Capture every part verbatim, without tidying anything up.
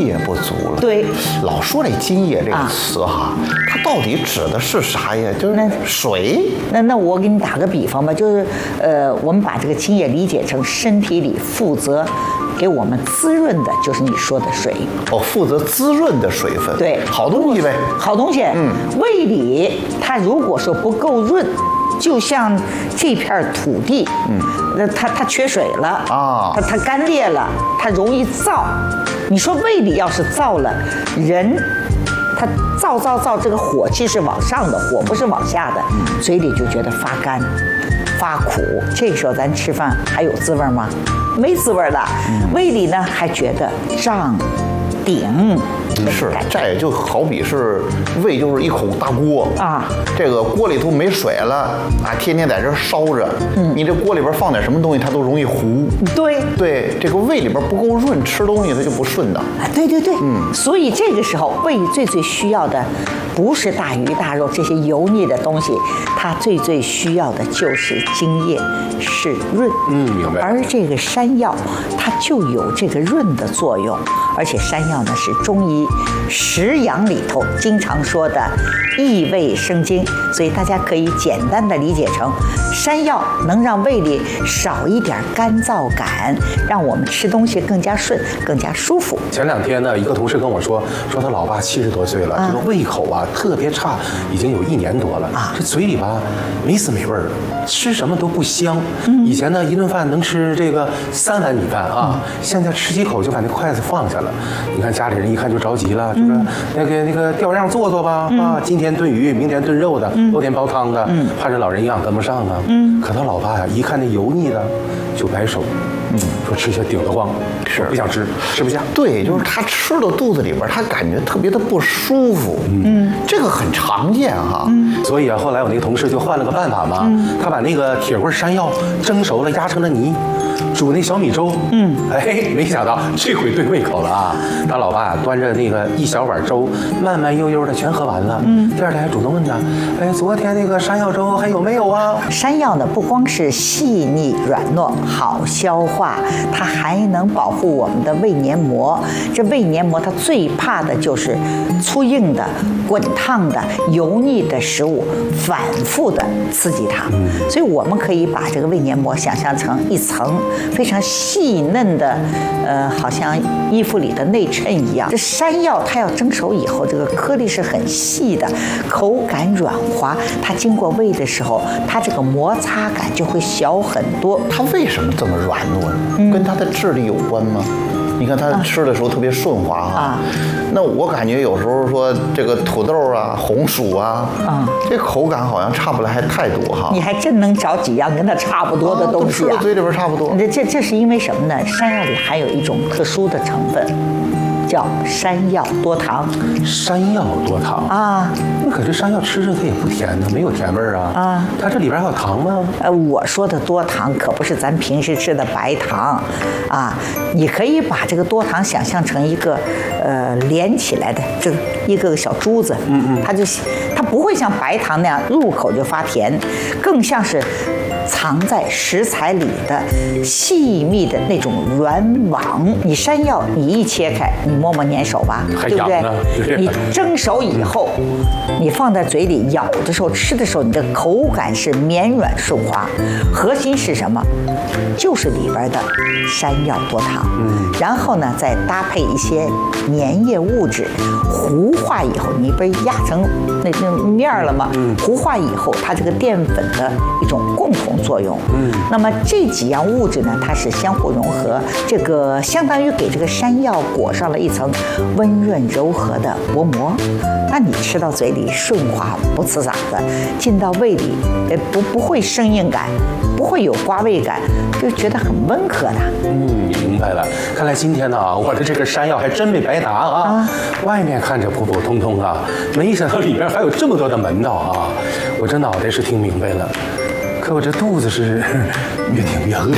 液不足了。 对， 老说这津液这个词哈，啊、它到底指的是啥呀？就是那水。 那那我给你打个比方吧，就是呃，我们把这个津液理解成身体里负责给我们滋润的，就是你说的水。 哦，负责滋润的水分。 对， 好东西呗。 好东西。嗯，胃里它如果说不够润。就像这片土地，嗯，那它它缺水了啊，它它干裂了，它容易燥。你说胃里要是燥了，人他燥燥燥，这个火气是往上的，火不是往下的，嘴里就觉得发干、发苦。这个时候咱吃饭还有滋味吗？没滋味了。胃里呢还觉得胀、顶。 是，这也就好比是胃就是一口大锅啊，这个锅里头没水了啊，天天在这烧着，嗯，你这锅里边放点什么东西，它都容易糊。对对，这个胃里边不够润，吃东西它就不顺当。 啊，对对对，嗯，所以这个时候胃最最需要的不是大鱼大肉这些油腻的东西，它最最需要的就是津液，是润。 嗯，明白。 而这个山药，它就有这个润的作用，而且山药呢是中医食养里头经常说的益胃生津，所以大家可以简单的理解成，山药能让胃里少一点干燥感，让我们吃东西更加顺，更加舒服。 前两天呢，一个同事跟我说，说他老爸七十多岁了，啊、这个胃口啊特别差，已经有一年多了啊，这嘴里吧没滋没味儿，吃什么都不香。嗯、以前呢一顿饭能吃这个三碗米饭啊，嗯、现在吃几口就把那筷子放下了。你看家里人一看就着急了，就说、嗯、那个那个调样做做吧，嗯、啊，今天炖鱼，明天炖肉的，嗯、后天煲汤的，嗯、怕这老人营养跟不上啊。嗯、可他老爸呀，一看那油腻的，就摆手。嗯，说吃下顶得慌，是不想吃，吃不下。 对，就是他吃到肚子里边，他感觉特别的不舒服。嗯，这个很常见哈。 嗯，所以啊，后来我那个同事就换了个办法嘛，嗯、他把那个铁棍山药蒸熟了，压成了泥，煮那小米粥。嗯，哎，没想到这回对胃口了啊！他老爸端着那个一小碗粥，慢慢悠悠的全喝完了。嗯，第二天还主动问他，哎，昨天那个山药粥还有没有啊？ 山药呢，不光是细腻软糯，好消化。它还能保护我们的胃黏膜。这胃黏膜它最怕的就是粗硬的、滚烫的、油腻的食物反复的刺激它。所以我们可以把这个胃黏膜想象成一层非常细嫩的，呃，好像衣服里的内衬一样。这山药它要蒸熟以后，这个颗粒是很细的，口感软滑。它经过胃的时候，它这个摩擦感就会小很多。 它为什么这么软糯呢？跟它的智力有关吗？你看它吃的时候特别顺滑哈、啊，那我感觉有时候说这个土豆啊、红薯啊，啊，这口感好像差不来太多哈。 你还真能找几样跟它差不多的东西啊？ 啊嘴里边差不多。 这这这是因为什么呢？山药里含有一种特殊的成分。叫山药多糖， 山药多糖啊！那可这山药吃着它也不甜的，没有甜味儿啊！啊，它这里边还有糖吗？ 呃，我说的多糖可不是咱平时吃的白糖，啊，你可以把这个多糖想象成一个呃连起来的这个一个个小珠子，嗯嗯，它就它不会像白糖那样入口就发甜，更像是藏在食材里的细密的那种软网。你山药你一切开，你摸摸粘手吧，对不对？你蒸熟以后，你放在嘴里咬的时候、吃的时候，你的口感是绵软顺滑。核心是什么？就是里边的山药多糖。嗯，然后呢，再搭配一些粘液物质，糊化以后，你不是压成那那面了吗？嗯，糊化以后，它这个淀粉的一种共同作用。嗯，那么这几样物质呢，它是相互融合，这个相当于给这个山药裹上了一层温润柔和的薄膜。那你吃到嘴里顺滑不刺嗓子，进到胃里，呃不不会生硬感，不会有刮胃感，就觉得很温和的。 嗯，明白了。看来今天呢，我的这个山药还真没白拿啊！啊外面看着普普通通啊，没想到里边还有这么多的门道啊！我这脑袋是听明白了。可我这肚子是越挺越饿。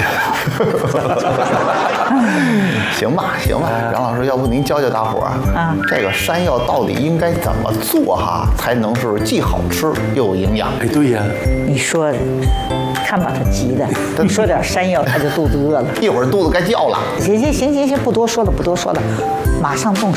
行吧，行吧，杨老师，要不您教教大伙儿啊，这个山药到底应该怎么做哈，才能是既好吃又有营养？ 哎，对呀， 你说，看把他急的，你说点山药他就肚子饿了， 一会儿肚子该叫了。 行行行行行，不多说了，不多说了，马上动手。